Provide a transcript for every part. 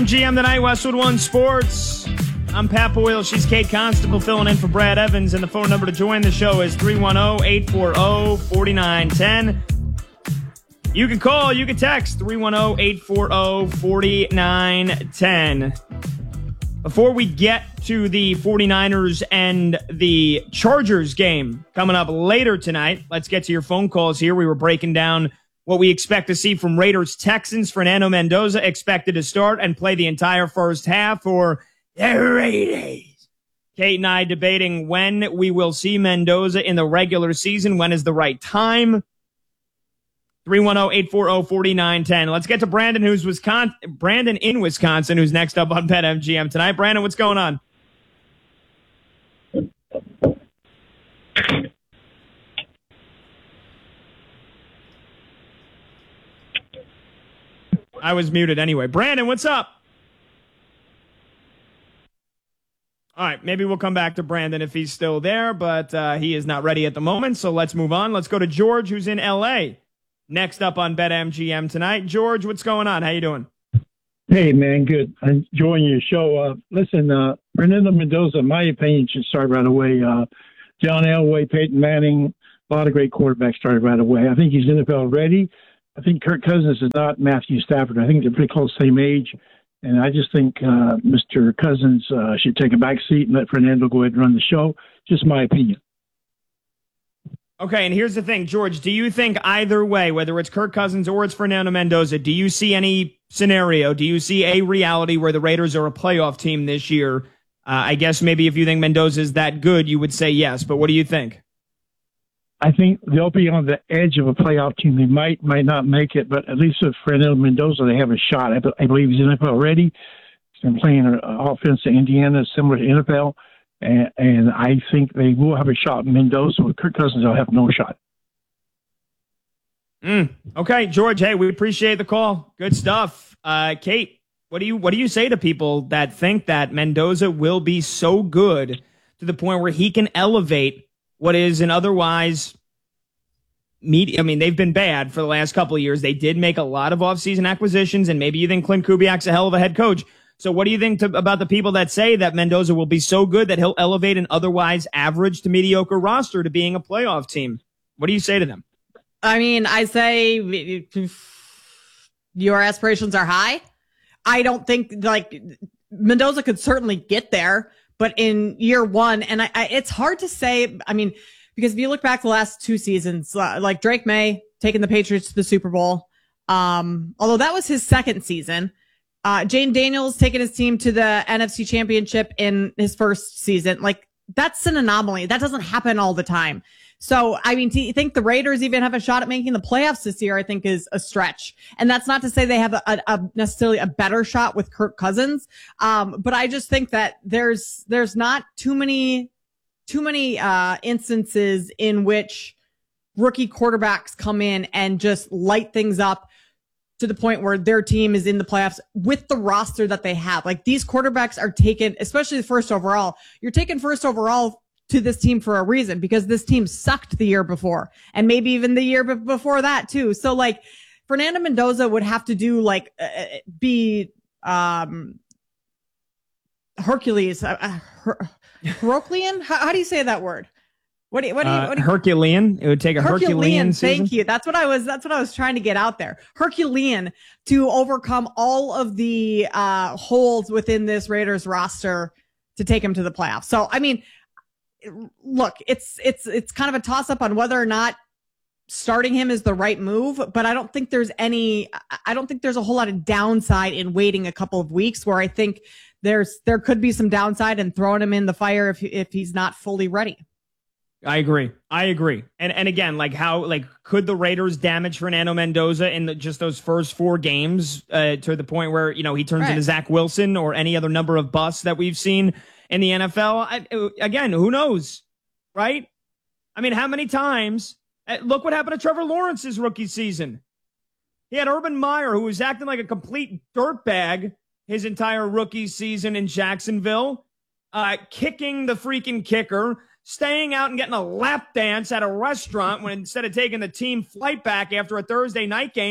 BetMGM tonight, Westwood One Sports. I'm Pat Boyle. She's Kate Constable filling in for Brad Evans. And the phone number to join the show is 310-840-4910. You can call, you can text 310-840-4910. Before we get to the 49ers and the Chargers game coming up later tonight, let's get to your phone calls here. We were breaking down what we expect to see from Raiders-Texans. Fernando Mendoza expected to start and play the entire first half for the Raiders. Kate and I debating when we will see Mendoza in the regular season. When is the right time? 310-840-4910. Let's get to Brandon, Brandon in Wisconsin, who's next up on BetMGM tonight. Brandon, what's going on? I was muted anyway. Brandon, what's up? All right, maybe we'll come back to Brandon if he's still there, but he is not ready at the moment, so let's move on. Let's go to George, who's in L.A., next up on BetMGM tonight. George, what's going on? How you doing? Hey, man, good. I'm enjoying your show. Listen, Fernando Mendoza, in my opinion, should start right away. John Elway, Peyton Manning, a lot of great quarterbacks started right away. I think he's NFL ready. I think Kirk Cousins is not Matthew Stafford. I think they're pretty close, same age. And I just think Mr. Cousins should take a back seat and let Fernando go ahead and run the show. Just my opinion. Okay, and here's the thing, George. Do you think either way, whether it's Kirk Cousins or it's Fernando Mendoza, do you see any scenario, do you see a reality where the Raiders are a playoff team this year? I guess maybe if you think Mendoza is that good, you would say yes, but what do you think? I think they'll be on the edge of a playoff team. They might not make it, but at least with Fernando Mendoza, they have a shot. I believe he's NFL ready. He's been playing an offense in Indiana similar to NFL. And I think they will have a shot. Mendoza with Kirk Cousins, they'll have no shot. Okay, George. Hey, we appreciate the call. Good stuff. Kate, what do you say to people that think that Mendoza will be so good to the point where he can elevate what is an otherwise I mean, they've been bad for the last couple of years. They did make a lot of offseason acquisitions, and maybe you think Clint Kubiak's a hell of a head coach. So what do you think about the people that say that Mendoza will be so good that he'll elevate an otherwise average to mediocre roster to being a playoff team? What do you say to them? I mean, I say your aspirations are high. I don't think Mendoza could certainly get there, but in year one, and it's hard to say. I mean, because if you look back the last two seasons, like Drake May taking the Patriots to the Super Bowl, although that was his second season. Jane Daniels taking his team to the NFC Championship in his first season. Like, that's an anomaly. That doesn't happen all the time. So, I mean, to think the Raiders even have a shot at making the playoffs this year, I think is a stretch. And that's not to say they have a necessarily a better shot with Kirk Cousins. But I just think that there's not too many instances in which rookie quarterbacks come in and just light things up to the point where their team is in the playoffs with the roster that they have. Like, these quarterbacks are taken, especially the first overall. You're taken first overall to this team for a reason, because this team sucked the year before, and maybe even the year before that too. So, like, Fernando Mendoza would have to do be Hercules, Herculean. How do you say that word? What do you Herculean? It would take a Herculean season. Thank you. That's what I was trying to get out there. Herculean to overcome all of the holes within this Raiders roster to take him to the playoffs. So, I mean, look, it's kind of a toss up on whether or not starting him is the right move, but I don't think there's a whole lot of downside in waiting a couple of weeks, where I think there could be some downside in throwing him in the fire if he's not fully ready. I agree. And again, could the Raiders damage Fernando Mendoza in just those first four games to the point where, he turns into Zach Wilson or any other number of busts that we've seen in the NFL? Again, who knows, right? I mean, how many times? Look what happened to Trevor Lawrence's rookie season. He had Urban Meyer, who was acting like a complete dirtbag his entire rookie season in Jacksonville, kicking the freaking kicker, staying out and getting a lap dance at a restaurant when instead of taking the team flight back after a Thursday night game,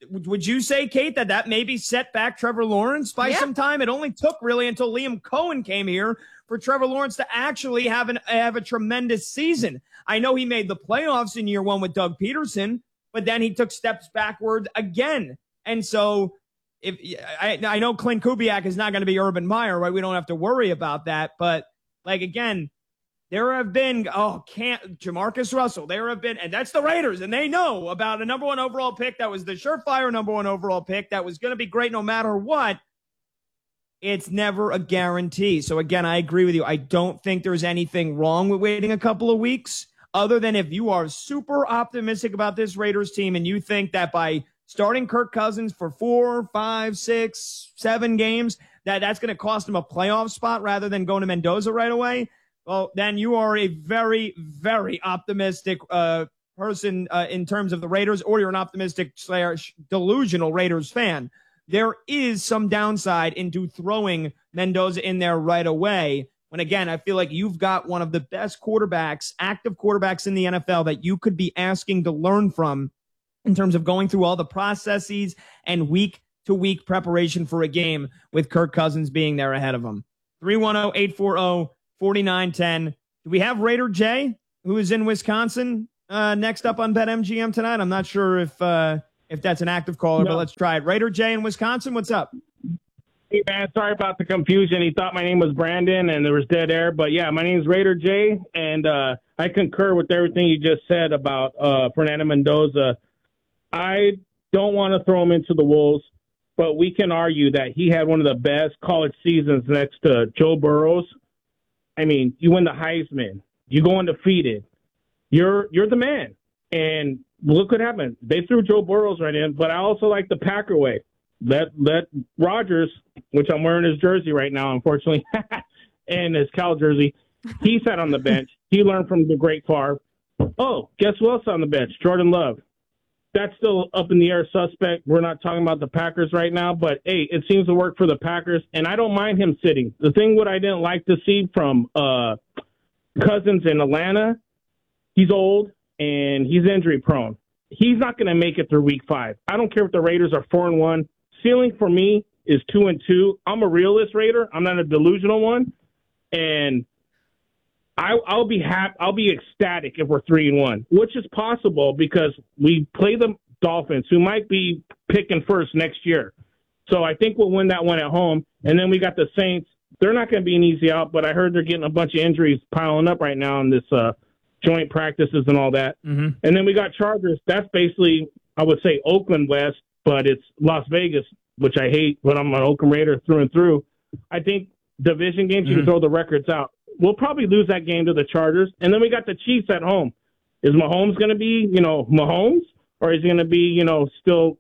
would you say, Kate, that maybe set back Trevor Lawrence by some time? It only took really until Liam Cohen came here for Trevor Lawrence to actually have a tremendous season. I know he made the playoffs in year one with Doug Peterson, but then he took steps backward again. And so if I know Clint Kubiak is not going to be Urban Meyer, right? We don't have to worry about that. But like, again, there have been, Jamarcus Russell, there have been, and that's the Raiders, and they know about a number one overall pick that was the surefire number one overall pick that was going to be great no matter what. It's never a guarantee. So again, I agree with you. I don't think there's anything wrong with waiting a couple of weeks, other than if you are super optimistic about this Raiders team and you think that by starting Kirk Cousins for 4, 5, 6, 7 games, that's going to cost him a playoff spot rather than going to Mendoza right away. Well, then you are a very, very optimistic person in terms of the Raiders, or you're an optimistic / delusional Raiders fan. There is some downside into throwing Mendoza in there right away. When, again, I feel like you've got one of the best quarterbacks, active quarterbacks in the NFL that you could be asking to learn from in terms of going through all the processes and week-to-week preparation for a game with Kirk Cousins being there ahead of him. 310-840-4910. Do we have Raider Jay, who is in Wisconsin, next up on BetMGM tonight? I'm not sure if that's an active caller, but let's try it. Raider Jay in Wisconsin, what's up? Hey, man, sorry about the confusion. He thought my name was Brandon, and there was dead air. But, yeah, my name is Raider Jay, and I concur with everything you just said about Fernando Mendoza. I don't want to throw him into the Wolves, but we can argue that he had one of the best college seasons next to Joe Burrows. I mean, you win the Heisman. You go undefeated. You're the man. And look what happened. They threw Joe Burrows right in, but I also like the Packer way. Let Rodgers, which I'm wearing his jersey right now, unfortunately, and his Cal jersey, he sat on the bench. He learned from the great Favre. Oh, guess who else on the bench? Jordan Love. That's still up in the air suspect. We're not talking about the Packers right now, but, hey, it seems to work for the Packers, and I don't mind him sitting. The thing what I didn't like to see from Cousins in Atlanta, he's old, and he's injury-prone. He's not going to make it through Week 5. I don't care if the Raiders are 4-1. Ceiling for me is 2-2. I'm a realist Raider. I'm not a delusional one, and I'll be happy. I'll be ecstatic if we're 3-1, which is possible because we play the Dolphins, who might be picking first next year. So I think we'll win that one at home. And then we got the Saints. They're not going to be an easy out, but I heard they're getting a bunch of injuries piling up right now in this joint practices and all that. Mm-hmm. And then we got Chargers. That's basically, I would say, Oakland West, but it's Las Vegas, which I hate, but I'm an Oakland Raider through and through. I think division games, you can throw the records out. We'll probably lose that game to the Chargers. And then we got the Chiefs at home. Is Mahomes going to be, Mahomes? Or is he going to be, still,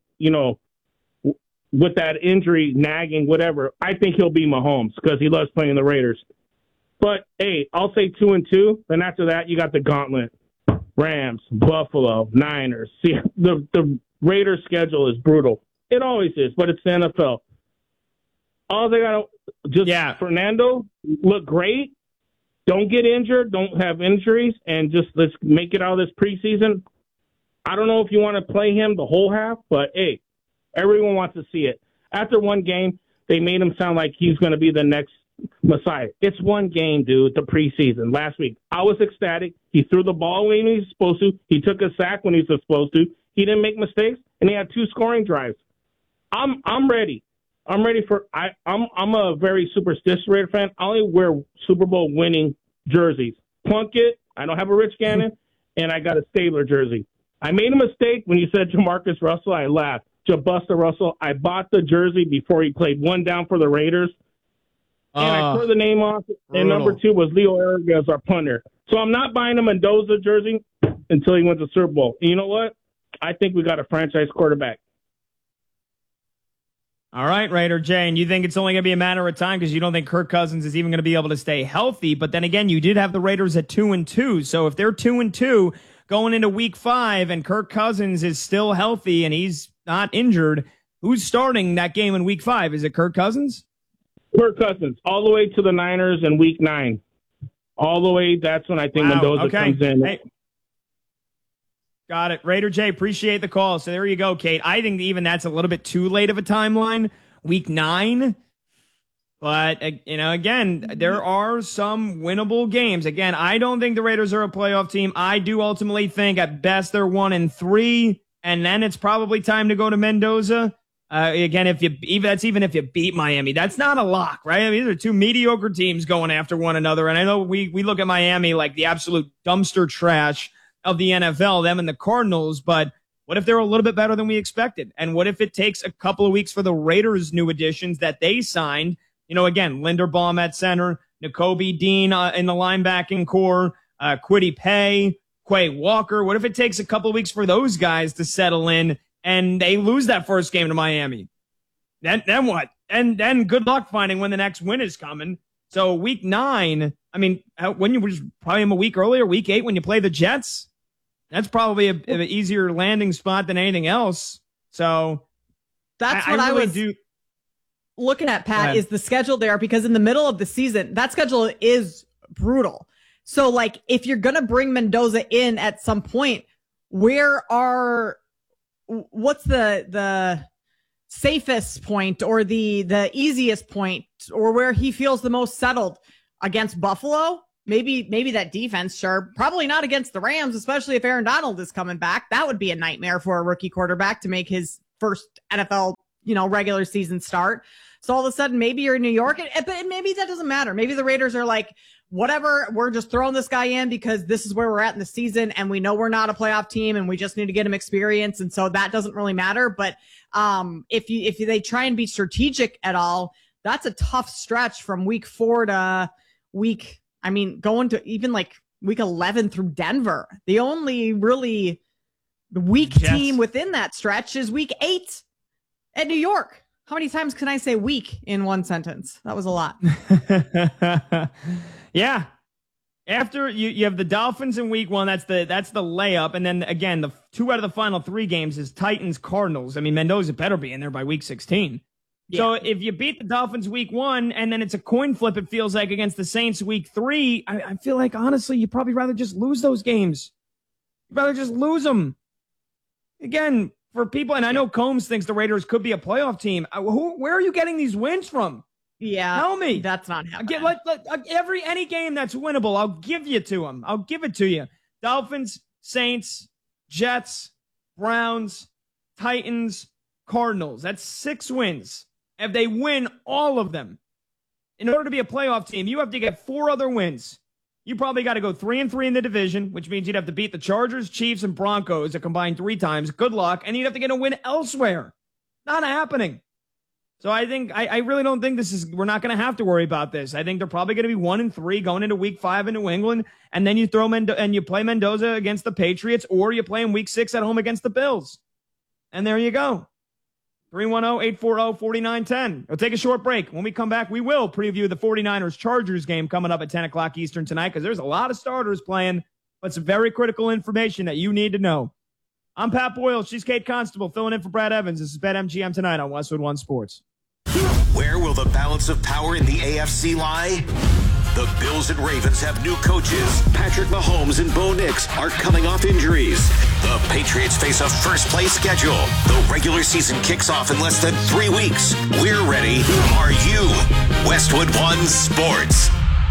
with that injury, nagging, whatever? I think he'll be Mahomes because he loves playing the Raiders. But, hey, I'll say 2-2. Then after that, you got the gauntlet. Rams, Buffalo, Niners. See, the Raiders' schedule is brutal. It always is, but it's the NFL. All they got to Fernando, look great. Don't get injured. Don't have injuries. And just let's make it out of this preseason. I don't know if you want to play him the whole half, but, hey, everyone wants to see it. After one game, they made him sound like he's going to be the next Messiah. It's one game, dude, the preseason. Last week, I was ecstatic. He threw the ball when he was supposed to. He took a sack when he was supposed to. He didn't make mistakes, and he had 2 scoring drives. I'm ready. I'm ready for. I'm a very superstitious Raider fan. I only wear Super Bowl winning jerseys. Plunkett. I don't have a Rich Gannon, and I got a Stabler jersey. I made a mistake when you said Jamarcus Russell. I laughed. Jabusta Russell. I bought the jersey before he played one down for the Raiders, and I tore the name off. And number 2 was Leo Ariga as our punter. So I'm not buying a Mendoza jersey until he wins the Super Bowl. And you know what? I think we got a franchise quarterback. All right, Raider Jay, and you think it's only going to be a matter of time because you don't think Kirk Cousins is even going to be able to stay healthy. But then again, you did have the Raiders at 2-2. So if they're 2-2 going into Week 5 and Kirk Cousins is still healthy and he's not injured, who's starting that game in Week 5? Is it Kirk Cousins? Kirk Cousins, all the way to the Niners in Week 9. All the way, that's when I think Mendoza comes in. Hey. Got it. Raider J, appreciate the call. So there you go, Kate. I think even that's a little bit too late of a timeline. Week 9. But, again, there are some winnable games. Again, I don't think the Raiders are a playoff team. I do ultimately think at best they're 1-3, and then it's probably time to go to Mendoza. Again, even if you beat Miami, that's not a lock, right? I mean, these are two mediocre teams going after one another. And I know we look at Miami like the absolute dumpster trash of the NFL, them and the Cardinals, but what if they're a little bit better than we expected? And what if it takes a couple of weeks for the Raiders' new additions that they signed? Again, Linderbaum at center, Nakobe Dean in the linebacking core, Kwity Paye, Quay Walker. What if it takes a couple of weeks for those guys to settle in and they lose that first game to Miami? Then what? And then good luck finding when the next win is coming. So week 9, I mean, when you was probably a week earlier, week 8 when you play the Jets, that's probably an easier landing spot than anything else. So that's what I really was looking at, Pat, is the schedule there, because in the middle of the season, that schedule is brutal. So, like, if you're going to bring Mendoza in at some point, what's the safest point or the easiest point, or where he feels the most settled? Against Buffalo? Maybe that defense, sure. Probably not against the Rams, especially if Aaron Donald is coming back. That would be a nightmare for a rookie quarterback to make his first NFL regular season start. So all of a sudden, maybe you're in New York, but maybe that doesn't matter. Maybe the Raiders are like, whatever, we're just throwing this guy in because this is where we're at in the season, and we know we're not a playoff team, and we just need to get him experience, and so that doesn't really matter. But if they try and be strategic at all, that's a tough stretch from week 4 to going to even like week 11 through Denver. The only really weak team within that stretch is week 8 at New York. How many times can I say weak in one sentence? That was a lot. Yeah. After you have the Dolphins in week 1, that's the layup. And then again, the 2 out of the final 3 games is Titans, Cardinals. I mean, Mendoza better be in there by week 16. Yeah. So if you beat the Dolphins week 1 and then it's a coin flip, it feels like against the Saints week 3, I feel like, honestly, you'd probably rather just lose those games. You'd rather just lose them. Again, for people, and I know Combs thinks the Raiders could be a playoff team. Where are you getting these wins from? Yeah. Tell me. That's not happening. Any game that's winnable, I'll give you to them. I'll give it to you. Dolphins, Saints, Jets, Browns, Titans, Cardinals. That's 6 wins. If they win all of them, in order to be a playoff team, you have to get 4 other wins. You probably got to go 3-3 in the division, which means you'd have to beat the Chargers, Chiefs, and Broncos a combined 3 times. Good luck. And you'd have to get a win elsewhere. Not happening. So I think, I really don't think we're not going to have to worry about this. I think they're probably going to be 1-3 going into week 5 in New England. And then you you play Mendoza against the Patriots, or you play in week 6 at home against the Bills. And there you go. 310-840-4910. We'll take a short break. When we come back, we will preview the 49ers-Chargers game coming up at 10 o'clock Eastern tonight, because there's a lot of starters playing, but some very critical information that you need to know. I'm Pat Boyle. She's Kate Constable, filling in for Brad Evans. This is BetMGM tonight on Westwood One Sports. Where will the balance of power in the AFC lie? The Bills and Ravens have new coaches. Patrick Mahomes and Bo Nix are coming off injuries. The Patriots face a first-place schedule. The regular season kicks off in less than 3 weeks. We're ready. Are you? Westwood One Sports.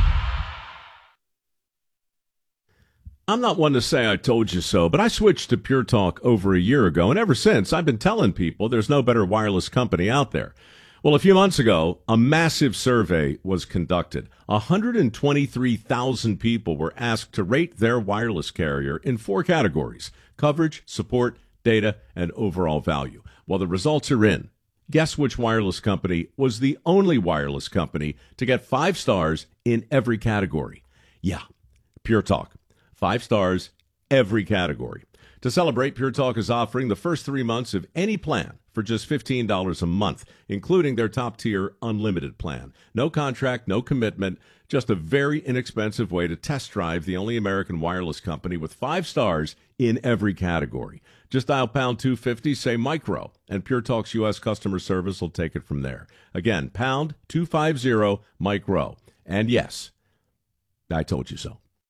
I'm not one to say I told you so, but I switched to Pure Talk over a year ago, and ever since, I've been telling people there's no better wireless company out there. Well, a few months ago, a massive survey was conducted. 123,000 people were asked to rate their wireless carrier in 4 categories: coverage, support, data, and overall value. Well, the results are in. Guess which wireless company was the only wireless company to get 5 stars in every category? Yeah, Pure Talk. 5 stars, every category. To celebrate, Pure Talk is offering the first 3 months of any plan for just $15 a month, including their top-tier unlimited plan. No contract, no commitment, just a very inexpensive way to test drive the only American wireless company with 5 stars in every category. Just dial pound 250, say micro, and Pure Talk's U.S. customer service will take it from there. Again, pound 250, micro. And yes, I told you so.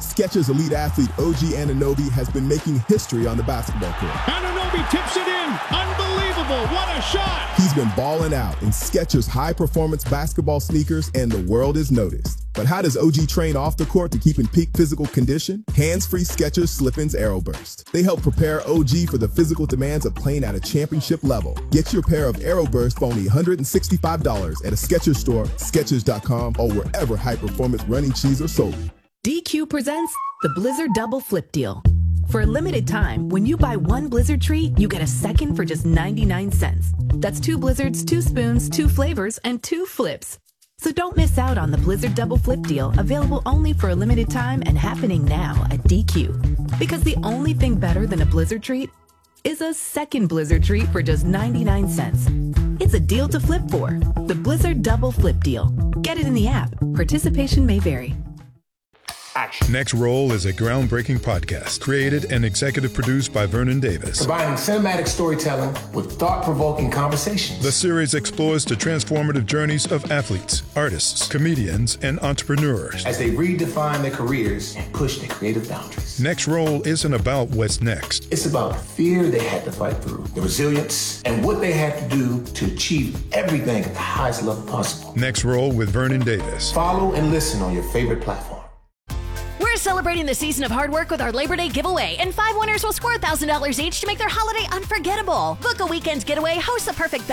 Skechers elite athlete OG Anunoby has been making history on the basketball court. Anunoby tips it in. Unbelievable. What a shot. He's been balling out in Skechers high-performance basketball sneakers, and the world is noticed. But how does OG train off the court to keep in peak physical condition? Hands-free Skechers Slip-ins AeroBurst. They help prepare OG for the physical demands of playing at a championship level. Get your pair of AeroBurst for only $165 at a Skechers store, Skechers.com, or wherever high-performance running shoes are sold. DQ presents the Blizzard Double Flip Deal. For a limited time, when you buy one Blizzard treat, you get a second for just 99 cents. That's 2 Blizzards, 2 spoons, 2 flavors, and 2 flips. So don't miss out on the Blizzard Double Flip Deal, available only for a limited time and happening now at DQ. Because the only thing better than a Blizzard treat is a second Blizzard treat for just 99 cents. It's a deal to flip for. The Blizzard Double Flip Deal. Get it in the app. Participation may vary. Next Roll is a groundbreaking podcast created and executive produced by Vernon Davis. Combining cinematic storytelling with thought-provoking conversations. The series explores the transformative journeys of athletes, artists, comedians, and entrepreneurs as they redefine their careers and push their creative boundaries. Next Roll isn't about what's next. It's about the fear they had to fight through, the resilience, and what they had to do to achieve everything at the highest level possible. Next Roll with Vernon Davis. Follow and listen on your favorite platform. We're celebrating the season of hard work with our Labor Day giveaway, and 5 winners will score $1,000 each to make their holiday unforgettable. Book a weekend getaway, host the perfect